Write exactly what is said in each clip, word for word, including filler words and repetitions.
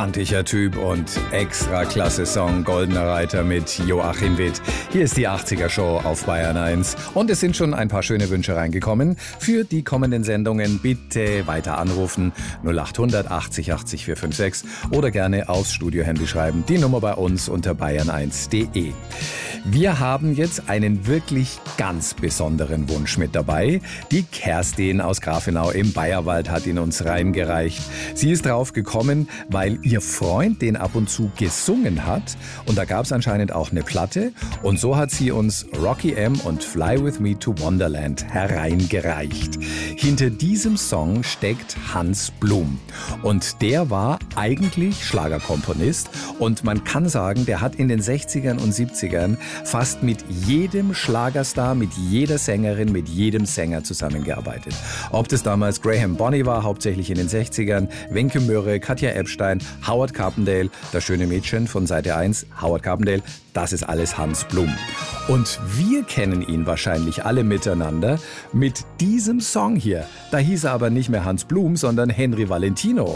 kantiger Typ und extra klasse Song Goldener Reiter mit Joachim Witt. Hier ist die achtziger Show auf Bayern eins und es sind schon ein paar schöne Wünsche reingekommen. Für die kommenden Sendungen bitte weiter anrufen null acht hundert achtzig achtzig vierhundertsechsundsechzig oder gerne aufs Studiohandy schreiben. Die Nummer bei uns unter bayern eins punkt de. Wir haben jetzt einen wirklich ganz besonderen Wunsch mit dabei. Die Kerstin aus Grafenau im Bayerwald hat ihn uns reingereicht. Sie ist drauf gekommen, weil ihr Freund den ab und zu gesungen hat. Und da gab es anscheinend auch eine Platte. Und so hat sie uns Rocky M. und Fly With Me to Wonderland hereingereicht. Hinter diesem Song steckt Hans Blum. Und der war eigentlich Schlagerkomponist. Und man kann sagen, der hat in den sechzigern und siebzigern fast mit jedem Schlagerstar, mit jeder Sängerin, mit jedem Sänger zusammengearbeitet. Ob das damals Graham Bonny war, hauptsächlich in den sechzigern, Wenke Mürre, Katja Epstein, Howard Carpendale, das schöne Mädchen von Seite eins, Howard Carpendale, das ist alles Hans Blum. Und wir kennen ihn wahrscheinlich alle miteinander mit diesem Song hier. Da hieß er aber nicht mehr Hans Blum, sondern Henry Valentino.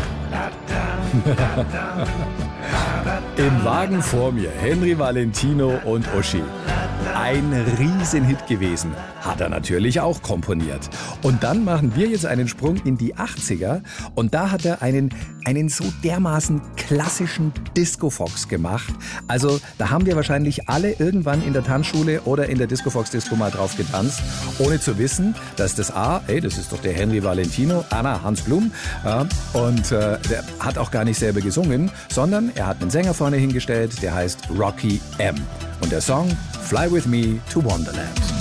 Im Wagen vor mir, Henry Valentino und Uschi. Ein Riesenhit gewesen. Hat er natürlich auch komponiert. Und dann machen wir jetzt einen Sprung in die achtziger. Und da hat er einen, einen so dermaßen klassischen Disco-Fox gemacht. Also da haben wir wahrscheinlich alle irgendwann in der Tanzschule oder in der Disco-Fox-Disco mal drauf getanzt, ohne zu wissen, dass das A, ey, das ist doch der Henry Valentino, Anna, Hans Blum. Ja, und äh, der hat auch gar nicht selber gesungen, sondern er hat einen Sänger vorne hingestellt, der heißt Rocky M. Und der Song Fly With Me to Wonderland.